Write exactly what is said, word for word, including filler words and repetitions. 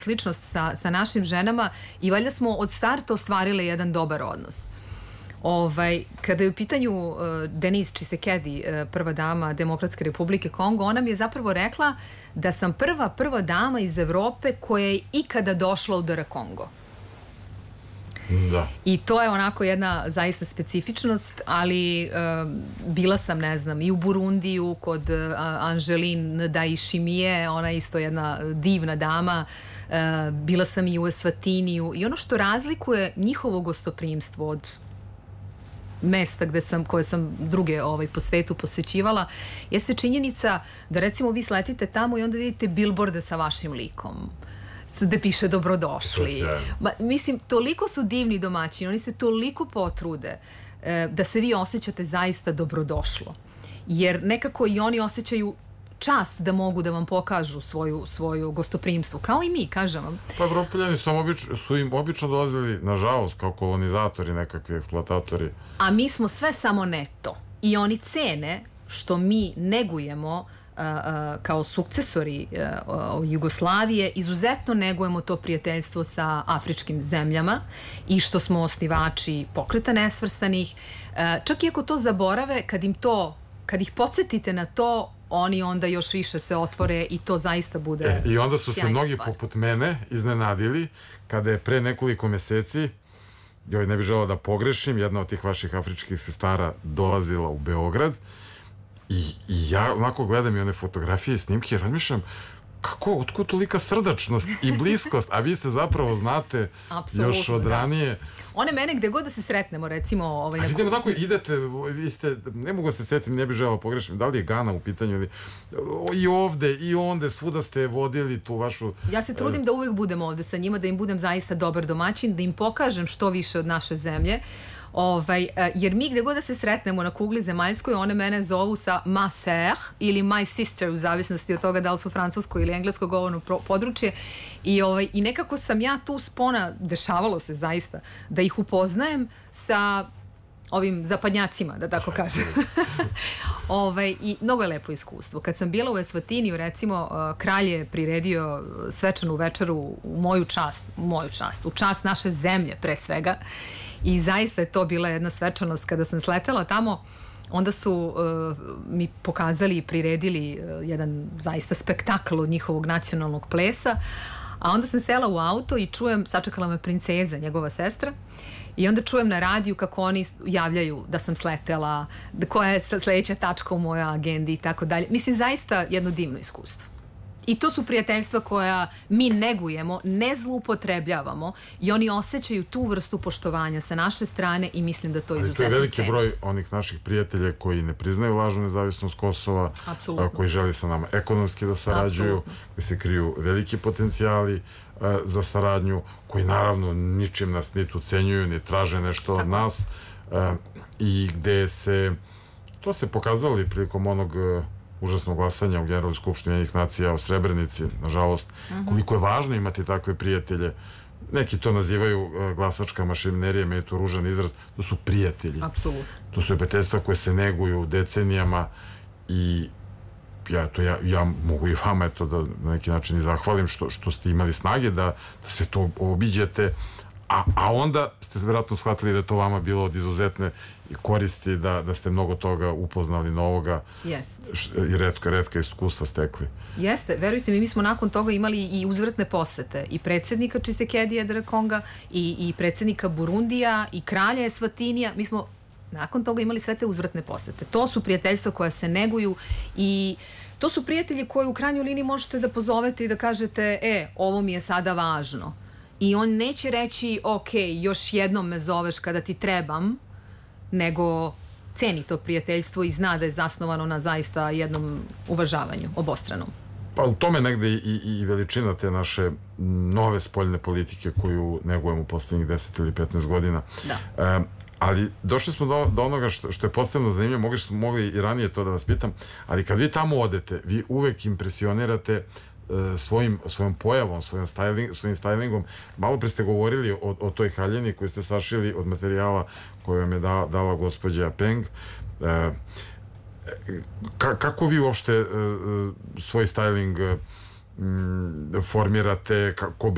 sličnost sa, sa našim ženama i valjda smo od starta ostvarile jedan dobar odnos. Ovaj, kada je u pitanju uh, Denise Tshisekedi, uh, prva dama Demokratske republike Kongo, ona mi je zapravo rekla da sam prva, prva dama iz Evrope koja je ikada došla u D R Kongo. Da. I to je onako jedna zaista specifičnost, ali uh, bila sam, ne znam, i u Burundiju kod uh, Angeline Ndayishimiye, ona je isto jedna divna dama. Uh, bila sam i u Eswatiniju i ono što razlikuje njihovo gostoprimstvo od mesta gde sam, koje sam druge ovaj, po svetu posećivala, jeste činjenica da recimo vi sletite tamo i onda vidite bilborde sa vašim likom gde piše dobrodošli. Ba, mislim, toliko su divni domaćini, oni se toliko potrude e, da se vi osjećate zaista dobrodošlo. Jer nekako i oni osjećaju čast da mogu da vam pokažu svoju, svoju gostoprimstvo. Kao i mi, kažem vam. Pa Evropljani su, obič, su im obično dolazili, nažalost, kao kolonizatori, nekakvi eksploatatori. A mi smo sve samo neto. I oni cene što mi negujemo Uh, uh, kao sukcesori uh, Jugoslavije, izuzetno negujemo to prijateljstvo sa afričkim zemljama i što smo osnivači Pokreta nesvrstanih. Uh, čak i ako to zaborave, kad im to, kad ih podsjetite na to, oni onda još više se otvore i to zaista bude e, I onda su se mnogi stvar. poput mene iznenadili kada je pre nekoliko meseci, joj ne bih želeo da pogrešim, jedna od tih vaših afričkih sestara dolazila u Beograd. I, I ja onako gledam i one fotografije i snimke i razmišljam kako, otkud tolika srdačnost i bliskost, a vi ste zapravo znate Apsolutno, još od da. ranije. One mene gde god da se sretnemo, recimo... Ovaj, a vidimo tako idete, vi ste, ne mogu se setiti, ne bih želeo pogrešiti, da li je Gana u pitanju ili i ovde i onde, svuda ste vodili tu vašu... Ja se trudim da uvijek budem ovde sa njima, da im budem zaista dobar domaćin, da im pokažem što više od naše zemlje. Ovaj, jer mi gde god da se sretnemo na kugli zemaljskoj, one mene zovu sa ma sœur ili my sister, u zavisnosti od toga da li su francusko ili englesko govorno područje. I, ovaj, I nekako sam ja tu spona, dešavalo se zaista, da ih upoznajem sa ovim zapadnjacima, da tako kažem. ovaj, I mnogo je lepo iskustvo. Kad sam bila u Eswatiniju, recimo, kralj je priredio svečanu večeru u moju čast, u moju čast, u čast naše zemlje pre svega. I zaista je to bila jedna svečanost. Kada sam sletela tamo, onda su uh, mi pokazali i priredili uh, jedan zaista spektakl od njihovog nacionalnog plesa, a onda sam sela u auto i čujem, sačekala me princeza, njegova sestra, i onda čujem na radiju kako oni javljaju da sam sletela, da koja je sledeća tačka u mojoj agendi i tako dalje. Mislim, zaista jedno divno iskustvo. I to su prijateljstva koja mi negujemo, ne zloupotrebljavamo i oni osjećaju tu vrstu poštovanja sa naše strane i mislim da to izuzetno cene. To je veliki broj onih naših prijatelja koji ne priznaju lažnu nezavisnost Kosova, a, koji želi sa nama ekonomski da sarađuju, Apsolutno. Gde se kriju veliki potencijali a, za saradnju, koji naravno ničim nas niti ucenjuju, ni traže nešto Tako. od nas a, i gde se, to se pokazalo i prilikom onog užasnog glasanja u Generalnoj skupštini Ujedinjenih nacija o Srebrenici, nažalost, uh-huh. koliko je važno imati takve prijatelje. Neki to nazivaju uh, glasačka mašinerija, meni je to ružan izraz, to su prijatelji. Apsolutno. To su prijateljstva koje se neguju decenijama i ja, to ja, ja mogu i vama eto, da na neki način i zahvalim što, što ste imali snage da, da se to obiđete, a, a onda ste vjerojatno shvatili da je to vama bilo od izuzetne koristi, da, da ste mnogo toga upoznali novoga yes. i redka, redka iskustva stekli. Jeste, verujte mi, mi smo nakon toga imali i uzvratne posete i predsjednika Tshisekedija D R Konga i, i predsjednika Burundija i kralja Eswatinija. Mi smo nakon toga imali sve te uzvratne posete. To su prijateljstva koja se neguju i to su prijatelji koji u krajnjoj liniji možete da pozovete i da kažete, e, ovo mi je sada važno. I on neće reći, ok, još jednom me zoveš kada ti trebam, nego ceni to prijateljstvo i zna da je zasnovano na zaista jednom uvažavanju, obostranom. Pa u tome negde i, i veličina te naše nove spoljne politike koju negujemo u poslednjih deset ili petnaest godina. Da. E, ali došli smo do, do onoga što, što je posebno zanimljivo, mogli smo mogli i ranije to da vas pitam, ali kad vi tamo odete, vi uvek impresionirate svojim, svojom pojavom, svojim, styling, svojim stylingom. Malo pre ste govorili o, o toj haljini koju ste sašili od materijala koju vam je da, dala gospođa Peng. E, ka, kako vi uopšte e, svoj styling e, formirate, kako